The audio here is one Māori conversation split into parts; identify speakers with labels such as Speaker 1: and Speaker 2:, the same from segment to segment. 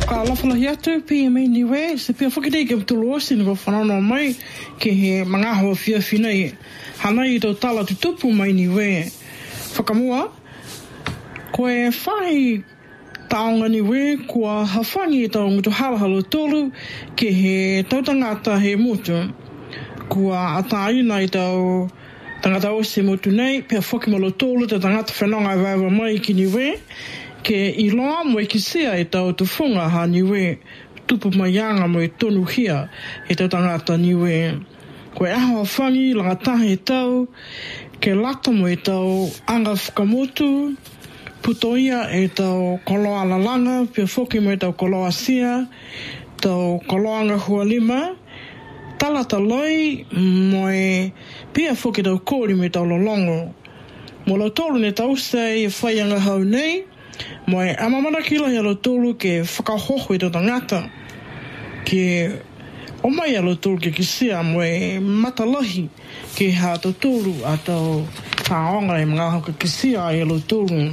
Speaker 1: Whakalafa atu pia mai niwe, se pia whakidei ke mtuluosi ni whanau mai ke he mangaho fia finai. Hana I tau tala tutupu mai niwe. Whakamua, koe whahi taonga niwe kua hawhangi tau ngutu halahalo tolu ke he tautangata he mutu. Kua ataina I tau tangata o se motu nei, pia whakimalo tolu te tangata whanonga wawa mai ki niwe. Ke iloa mo I kisia E tau tufunga ha niwe tupu maianga mo I tonu hia E tau tangata niwe. Koe aho whangi langa tahe E tau ke lata mo E tau anga whakamotu putoia E tau koloa lalanga pia whoki mo E tau koloa sia tau koloanga hua lima talata loi mo E pia whoki tau kōri me tau lolongo. Mo lau tolu ne tau sei E whaianga hau nei mo E amamana kila he alo tolu ke whakahoho I tau tangata ke o mai alo tolu ke kisia mo E matalahi ke ha tau tolu a tau taonga E mga hauka kisia I alo tolu.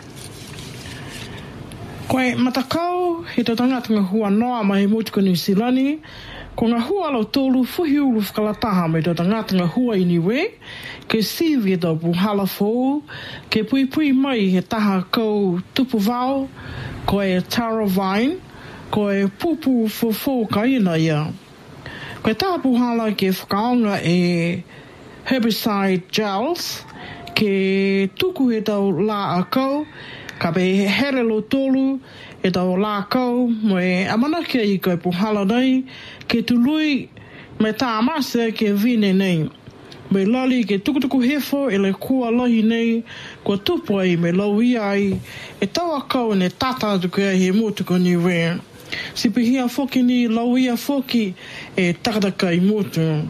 Speaker 1: Koe matakau he tau tangata ngā hua noa ma he motuka New Zealandi ko ngā hua alo tolu fuhi ulu whakalataha me tau tangata ngā hua I niwe ke sivi E tau puhala fōu ke pui pui mai he taha kau tupu vau ko E taro vine ko E pupu fōfō ka ina ia. Ko E taha puhala ke whakaonga E herbicide gels ke tuku he tau la a kau ka pe here lo tolu E tau la kau mo E amana kia I koe puhala nei ke tului me tā amase ke vine nei. Me lali ke tukutuku hefo E le kua lohi nei kua tupu ai me lau ia ai E tau a kau ne tata tuku ai he motuko niwe. Sipihia foki ni lau ia foki E takataka I motu.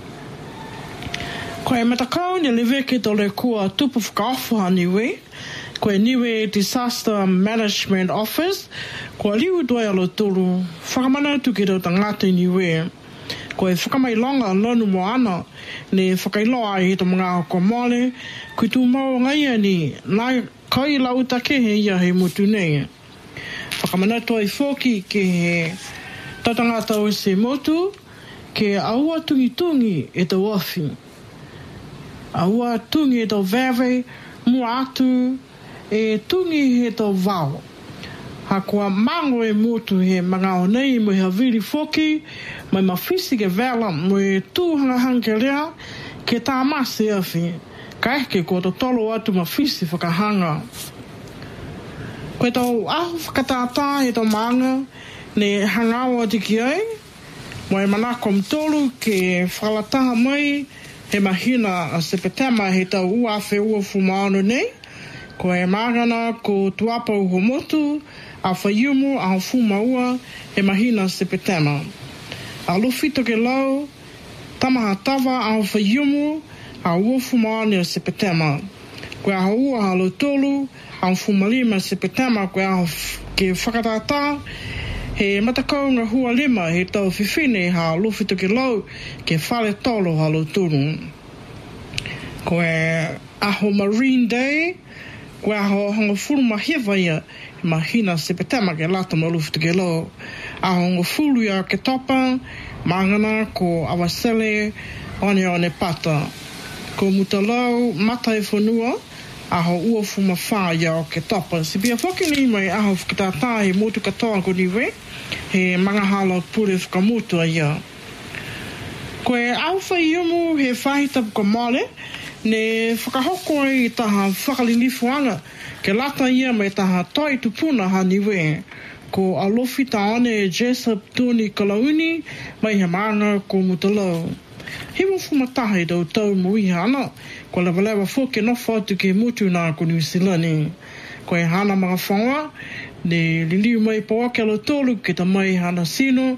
Speaker 1: Koe matakau ne leveke to le kua tupu whakaofuha niwe. Koe niwe Disaster Management Office. Koe liu doa alo tolu. Whakamana tuki tau tangata niwe. Koe whakamai longa lonu mo ana. Ne whakailoa I hita mga hoko mole. Koe tu mau ngai ni. Nai kai lau take he ia he mutu nei. Whakamana toi foki ke he tatangata o se motu. Ke aua tungi tungi E tau ofi. Aua tungi E tau vewe. Mua atu. E tungi he tau vau. Ha kua mango E motu he mga o nei mo he haviri foki. Mai mawhisi ke vela mo E tūhanga hanke rea ke tā masi awhi. Ka eke ko to tolo atu mawhisi whakahanga. Koe tau ahu whakatātā he tau maanga ne hangawa tiki ai. Mo E manako mtolu ke whalataha mai he mahina a sepetema he tau uawhe uafu maano nei. Ko E magana ko tuapa uhomotu a whaiumu a hofuma ua he mahina sepetema. A lufito ke lau tamaha tawa a whaiumu a uofu maani a sepetema. Ko E aho ua halo tolu a hofuma lima sepetema ko E aho ke whakatata he matakau ngā hua lima he tau whiwhine ha lufito ke lau ke whale tolo halo tolu. Ko E aho Marine Day ko E aho hongo furu mahiwa ia mahina sepetema ke lata ma lufito ke lau. Aho hongo furu ia ke topa mangana ko awasele one pata. Ko mutalau mata E whanua aho uofu mawha ia o ke topa. Si pia whoki ni mai aho whakatata he motu katoa ko niwe he mangahala pure whakamotua ia. Ko E au whaiumu he whahitapu ka male ne whakahoko ai I taha whakalilifuanga ke lata ia mai taha toi tupuna ha niwe. Ko alofi taone Jessup Tuni Kalauni mai he maanga ko mutalau. Hiwa fumataha I tau tau muiha ana ko lewalewa whoke nofa atu ke mutu nā ko New Zealand. Ko E hana mga whaua ne liliu mai pawake alo tolu ke ta mai hana sino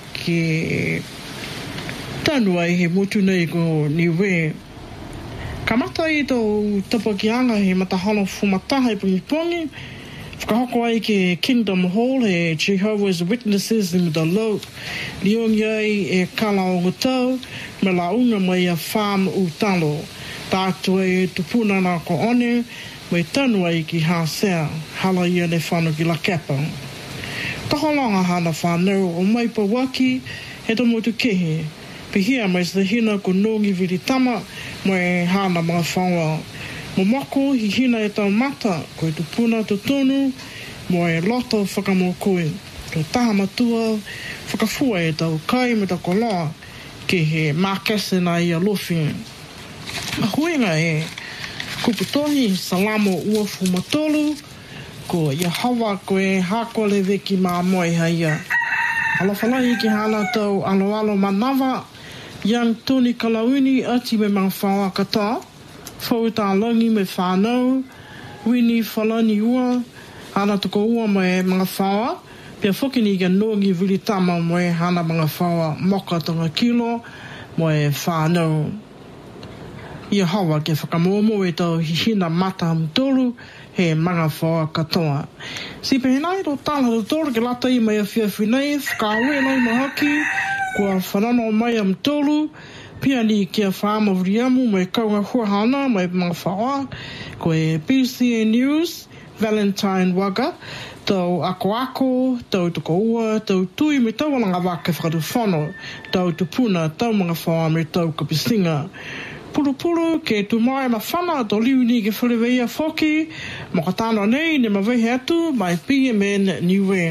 Speaker 1: ke tanu ai he mutu nei ko niwe. Ka mata I tau tapakianga he matahana fumataha I pungipongi. Whakahoko ai ke Kingdom Hall he Jehovah's Witnesses in the Low. Liong iai E kala o ngutau me la unga mai a farm u talo. Tātua E tupuna nā ko one mai tanu ai ki hāsea hala ia le whanu ki la kepa. Taholanga hana whanau o mai pa waki he to motu kehe. Pihia mai sa hina ko nongi viri tama mai hana mga whaua. Mo mako hi hina e tau mata ko e tupuna to tonu mo e loto whakamokoe. Ko taha matua whakafua e tau kai me tau koloa ke he mākese na ia lofi. A huenga e kuputohi salamo uafu matolu ko Yehova ko e hako le veki mā moe haia. Alawhalahi ki hana tau alo manawa yang Tony Kalauni ati me mga whaua kata. Whauta langi me whanau, wini whalani ua, hana tuko ua me mga whaua, pia whokini ka nongi vili tama mo e hana mga whaua moka tonga kilo mo e whanau. Ia hawa ke whakamomo e tau hihina mata mtolu he mga whaua katoa. Si pehenai ro tala ro tolu ke lata i mai a whiawhinei, whakawe lai mahaki, kua whanano mai am tolu, pia ni kia whaama vriamu mai kaunga huahana mai mga whaoa, ko e PCA News, Valentine Waga, tau ako, tau tuko ua, tau tui me tau alanga wake whakatu whano, tau tupuna, tau mga whaoa me tau kapisinga. Puru ke tu mai ma whana to liu ni ke whareweia whoki, mokatano nei ne mawehe atu mai PMN Niue.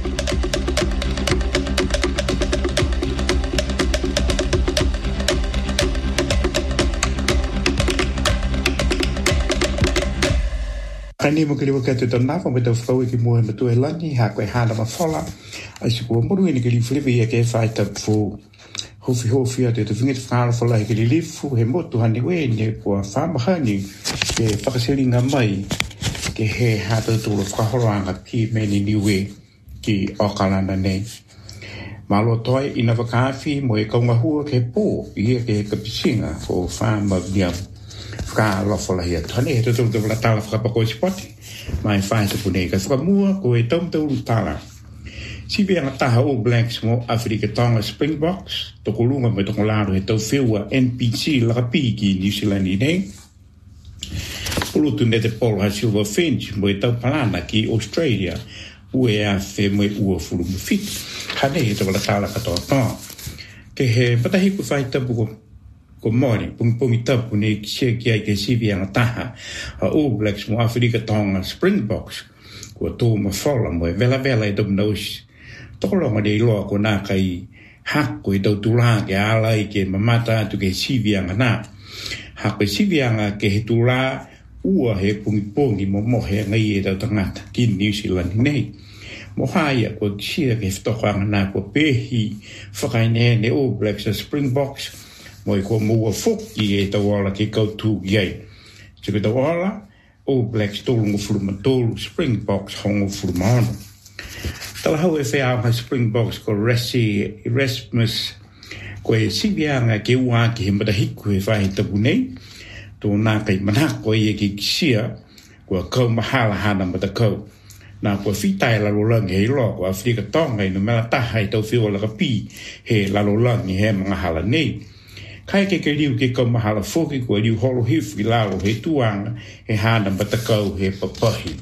Speaker 2: Kani mo kili wakati tona fa meta fkawe ki mo mtu elani ha ko hana ma fola asiku mo ni kili flivi ya ke faita fu hofi ate to finget fara fola ki lifu he mo tu hani we ne ko fama hani ke pakasilinga mai ke he ha to tu lo ka horanga ki meni niwe ki okalana nei malo toi ina vakafi mo e kaunga hua ke po ia ke kapisinga ko fama biam ka lo fola ia tone to to la tala fa pa ko spoti mai fa se pune ka fa mua ko e tom to tala si bien ta All Blacks mo Afrika tonga Springboks to kolunga me to kolaro e to fewa NPC la pi ki New Zealand nei pulutu nete Paul Silver Finch mo e to palana ki Australia ue a fe mo ua fulu mo fit hane to la tala ka to ke he patahi ku fa tabu ko mori pungi tapu ne kisia kia ke sivi anga taha All Blacks mo Afrika tonga Springboks ko to ma fola mo vela e dom nos tolonga de loa ko na kai hakko e tau tula ke ala i ke mamata tu ke sivi anga na hakko sivi anga ke he tula ua he pungi mo he ngai e tau tangata ki New Zealand nei mo haia ko kisia ke ftoko anga na ko pehi whakaine ne All Blacks Springboks mo ko mo foki e tawala ke kautu ye se ke tawala All Blacks tolu fulu Springboks hongo fulu tala hau e whea ma Springboks ko Erasmus ko e sibianga ke ua ke he matahiku e whahi tapu nei tō nā kai manako e ke kisia ko kau mahala hana matakau nā ko whitai lalolangi he loa ko Afrika tonga ino mela taha i tau whio laka pi he lalolangi he mga hala nei kai ke liu ke kau mahala foki ko liu holo hifi lalo he tuanga he hana matakau he papahi.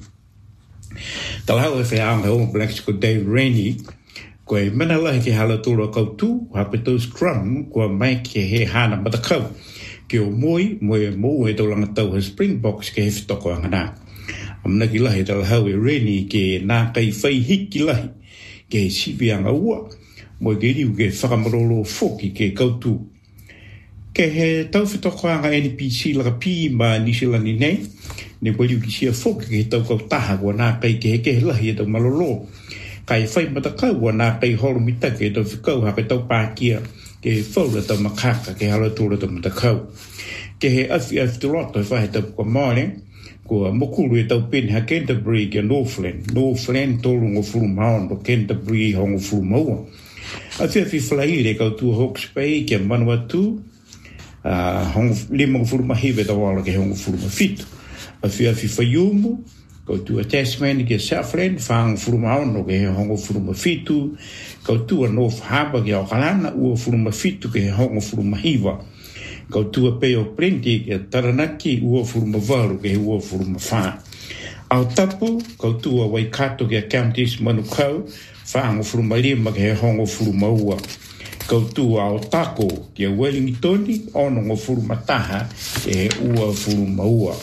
Speaker 2: Tala hau e whaanga All Blacks ko Dave Rennie ko e manalahi ke hala tūra kau tū hape tau scrum ko mai ke he hana matakau ke o moi e tau langa tau he Springboks ke he whitoko angana. Amna ki lahi tala hau e Rennie ke nā kai whai hiki lahi ke he sibianga ua mo ke liu ke whakamarolo foki ke kau tū. Ke he tau whitokoanga NPC laka pi ma New Zealand nei, ne ko liu ki sia foki ke he tau kau taha kua nā kai ke he lahi e tau malolo. Kai whai matakau kua nā kai horo mitake e tau whikau hake tau pākia ke he whaura tau makaka ke hala tūra tau matakau. Ke he afi turoto e whahe tau kua maore, kua mokuru e tau pene ha Canterbury ke Northland tolu ngo fulu maono Canterbury hongo fulu maua. Afi whalaire kau tu Hawke's Bay ke Manawatu, hongo lima fulu mahiwe tawala ke hongo fulu mafito. Afi whaiumu, kau tu a Tasmania ke Southland, whaanga fulu maono ke hongo fulu mafito. Kau tu a North Harbour ke Aukalana, ua fulu mafito ke hongo fulu mahiwa. Kau tu a Bay of Plenty ke Taranaki, ua fulu mavaru ke ua fulu mawha. Au tapu, kautua Waikato kia counties manukau, whaango frumalima ke he hongo frumaua. Kautua au tako kia Wellingtoni, ono ngo frumataha ke he ua frumaua.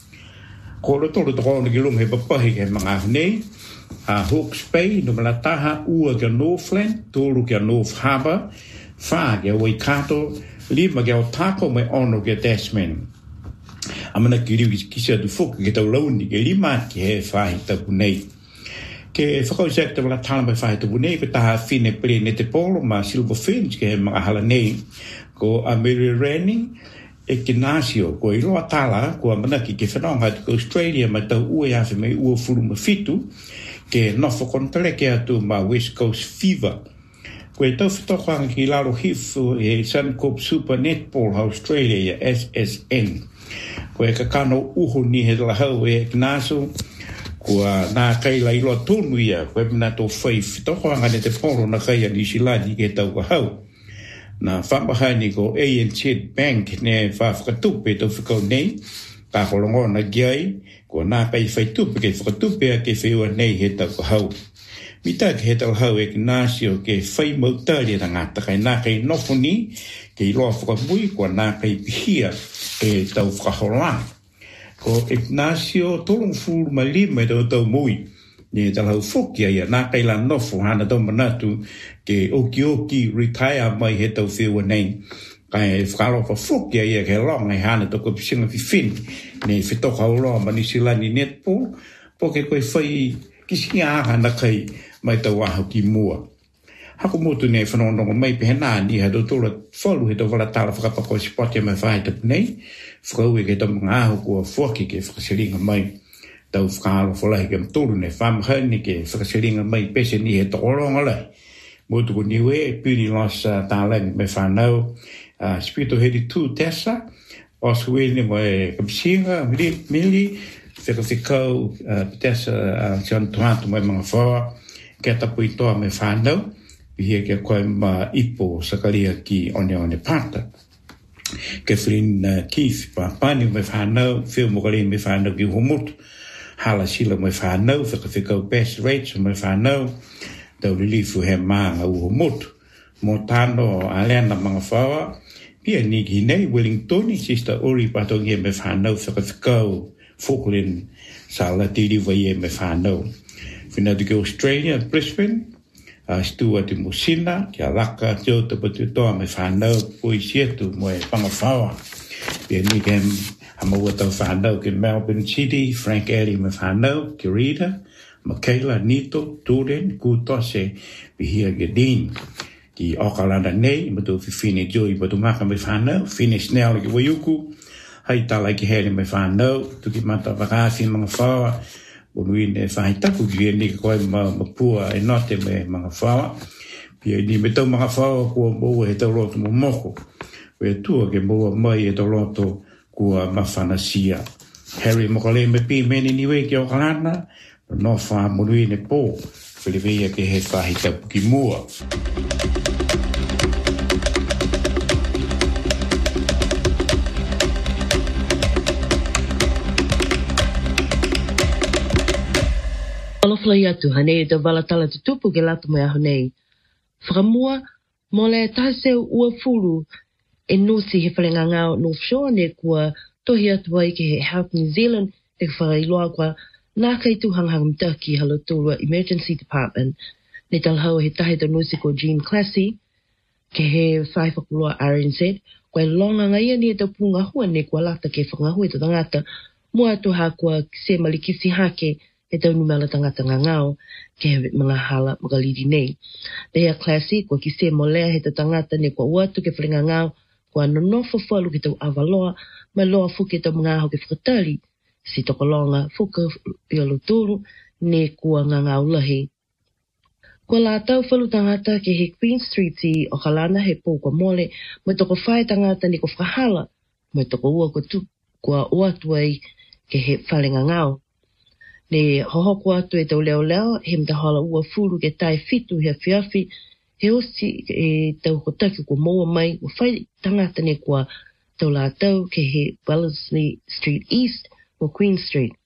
Speaker 2: Ko lo tolu toko ni kilung he papahi ke mga hunei, Hawke's Bay, no malataha ua kia Northland, tolu kia North Harbour, wha kia Waikato, lima kia au tako mai ono kia Tasman. Amana ki riu ki kisa tu fuku ke tau launi ke lima ki he whahi tapu nei. Ke whakau sek te wala tala mai whahi tapu nei, pe taha whine pere ne te polo ma Silver Fins ke he mga hala nei. Ko Amiri Rani e ke Nasio, ko i roa tala, ko amanaki ke whanonga tuku Australia ma tau ue hawhi mai ua furu ma fitu, ke nofo kontale ke atu ma West Coast Fever. Ko e tau whitokwanga ki laro hifu e Suncorp Super Netball Australia SSN. Ko e kakano uho ni he lahau e kinaso, kua nā kai lai loa tonu ia, ko e mina tō whaif, toko anga ne te poro na kai a Nisilani ke tau kahau. Nā whamahani ko ANZ Bank ne whawhakatupe tau whikau nei, ka kolongo na giai, ko nā kai whaitupe ke whakatupe a ke whiua nei he tau kahau. Mita ke he tau hau e kinasio ke whai mautari na ngata kai nā kai nofoni, ke i loa whakamui, ko nā kai pihia e tau whakahoran. Ko Ignacio tolong furu ma lima e tau mui, ne tau hau whukia ia nā kai la nofo hana tau manatu ke oki retire mai he tau whiua nei. Kai whakaropa whukia ia ke longa hana tau kapisinga whiwhin, ne whitoka uroa ma Nisilani netball, po ke koe whai kisinga aha na kai mai tau aho ki mua. Hako motu nei whanononga mai pe hena ni ha dotola whalu he tau walatala whakapako spot ya mai whai tapu nei, whakau e ke tau mga aho kua whuaki ke whakasiringa mai. Tau whakaaro whalahi ke mtoro nei whamahani ke whakasiringa mai pese ni he tokoronga lai. Motu ko niwe e piri los tālani mai whanau, spirito heri tū tesa, oswene mai kapsinga, mili, whakawhikau tesa John Tuantu mai mga whaua, ke tapu i toa mai whanau, pihia ke koe ma ipo sakaria ki one pata. Ke Flynn Keith pani mai whanau, whiu mokare mai whanau ki homutu, hala sila mai whanau, whakawhikau best rates mai whanau, tau lilifu he maanga u homutu. Mo tano alena mga whaua, pia ni ki nei Wellingtoni, Sister Ori patongi mai whanau, whakawhikau Falkland sa la tiri vai e mai whanau. Whina ke Australia, Brisbane, Stuart i Musina, ki a laka teo te patu toa mai whanau, pui sietu mo e panga whaua. Pia ni ke hamaua tau whanau ke Melbourne City, Frank Alley mai whanau, ki Rita, Michaela, Nito, Turen, Kutose, pihia ke Dean. Ki Okalanda nei, matu whiwhine Joy, matu maka mai whanau, whine Snell ki Waiuku, hai tala ki here mai whanau, tuki mata wakasi mga whaua, Bonuine whahitaku ki ni koe mapua e note me mga whaua. Pia ni me tau mga whaua kua moua he tau roto mo moko. Wea tua ke moua mai e tau roto kua mawhanasia. Harry mokale me pi meni niwe ki Okalana, no wha monuine pō, whileweia ke he whahitaku ki mua.
Speaker 3: Aloflai atu, hane e te walatala te tupu ke lato mai aho nei. Whakamua, mo le tahaseu ua furu e nusi he whalenga ngao North Shore ne kua tohi atu ai ke he Health New Zealand te whakailoa kua nā kai tuhanghang mtaki halotura Emergency Department ne talhau he tahe to nusi ko Jean Classy ke he whaiwhakuloa RNZ koe longa ngaia ni e te punga hua ne kua lata ke whangahui to tangata mua atu ha kua se malikisi hake e tau numela tangata ngangao ke he mga hala magalidi nei. Pehea Classy, kua ki se molea he te tangata ne kua uatu ke whalinga ngao, kua nonofo whalu ke tau awaloa, mai loa fuke tau mga aho ke whakatari, si tokolonga fuka i aluturu ne kua ngangao lahi. Kua la tau whalu tangata ke he Queen Street i Okalana he pō kua mole, mai toko whae tangata ne kua whahala, mai toko ua kua uatu ai ke he whalinga ngao. Ne hohoko atu e tau leo, he mta hala ua furu ke tai fitu hea whiawhi, he osi e tau kotaki kua moa mai, ua whai tangata ne kua tau la tau ke he Wellesley Street East o Queen Street.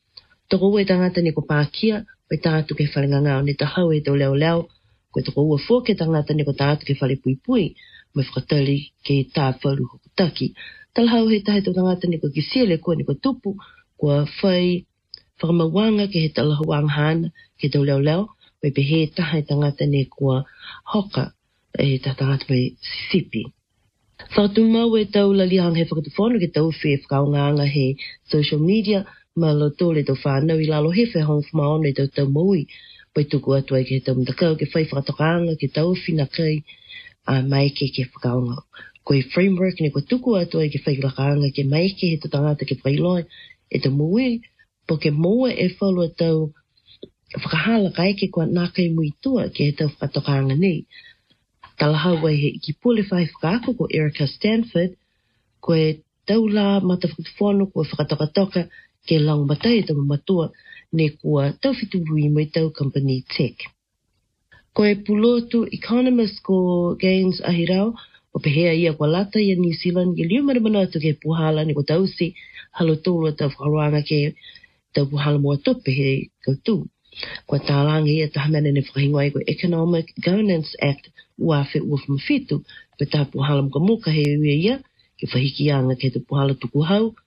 Speaker 3: Toko ue tangata ni ko pākia, pai tātu ke whalengangau ni tahau e tau leo leo, koe toko ua fua ke tangata ni ko tātu ke whale pui pui, me whakatali ke tā whalu hokutaki. Talhau he tahe tau tangata ni ko kisiele koe ni ko tupu, kua whai whakamawanga ke he talahawang hana ke tau leo leo, me pe he tahe tangata ni kua hoka e tā tangata mai Sisipi. Whakatu mau e tau lalihang he whakatuwhono ke tau whi whakaonganga he social media, ma lo tole tau whanau I lalo hefe hong whamaono I tau tau maui, pai tuku atu ai ke he tau mtakau ke whai whakatokanga ke tau whina kai a maike ke whakaonga. Koe framework ni ko tuku atu ai ke whai lakaanga ke maike he tau tangata ke whailoi e tau maui, po ke moa e whalua tau whakahala kai ke kua nākai mui tua ke he tau whakatokanga nei. Talahau ai he ki pule whai whakaako ko Erica Stanford, koe tau la mata whakatuwhono kua whakatokatoka ke lau matai tau matua ne kua tau whituhui mai tau company tech. Koe pulotu economist ko Gaines Ahirau, o pehea ia kua lata ia New Zealand ke liu maramanatu ke puhala ni ko tau si halo tōlua tau whakaroanga ke tau puhala mua tope he koutu. Kua tālanga ia tahamana ne whakahingwai ko Economic Governance Act ua whi ua whamawhitu pe tā puhala muka muka he uia ia ke whahikianga ke tu puhala tuku hau